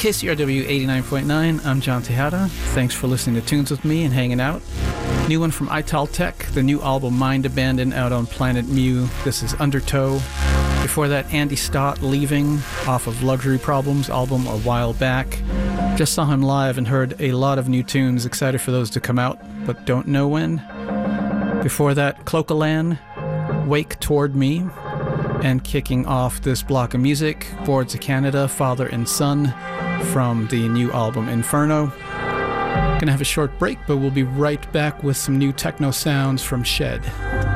KCRW 89.9, I'm John Tejada. Thanks for listening to Tunes with me and hanging out. New one from Italtech, the new album Mind Abandon out on Planet Mu. This is Undertow. Before that, Andy Stott, Leaving, off of Luxury Problems album a while back. Just saw him live and heard a lot of new tunes. Excited for those to come out, but don't know when. Before that, Clocalan, Wake Toward Me. And kicking off this block of music, Boards of Canada, Father and Son, from the new album Inferno. Gonna have a short break, but we'll be right back with some new techno sounds from Shed.